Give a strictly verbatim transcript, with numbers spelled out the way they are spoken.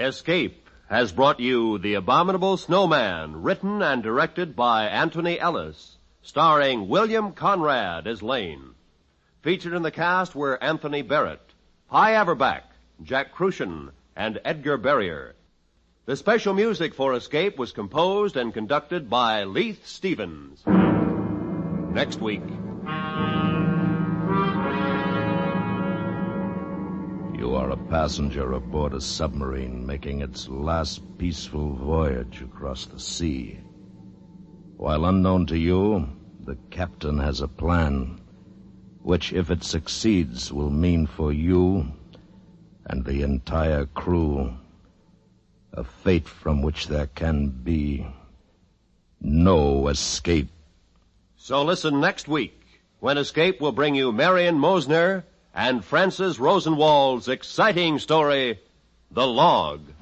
Escape has brought you The Abominable Snowman, written and directed by Anthony Ellis, starring William Conrad as Lane. Featured in the cast were Anthony Barrett, Pye Averback, Jack Crucian, and Edgar Barrier. The special music for Escape was composed and conducted by Leith Stevens. Next week. You are a passenger aboard a submarine making its last peaceful voyage across the sea. While unknown to you, the captain has a plan, which, if it succeeds, will mean for you and the entire crew a fate from which there can be no escape. So listen next week, when Escape will bring you Marion Mosner and Francis Rosenwald's exciting story, The Log.